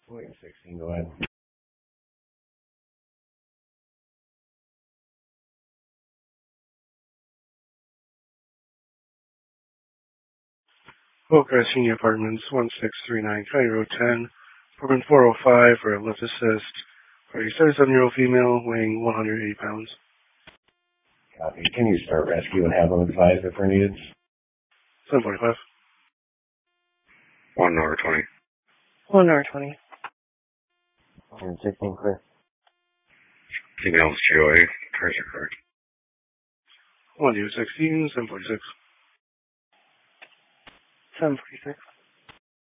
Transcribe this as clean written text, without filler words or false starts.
Wait, 16, go ahead. Boca Senior Apartments, 1639 County Road 10, apartment 405 for a lift assist for a 37-year-old female weighing 180 pounds. Copy. Can you start rescue and have them advised if they're needed? 745. 1 hour 20. 1 hour 20. 16, clear. Female's GOA. Cars are correct. 1 to 16, 746. 746.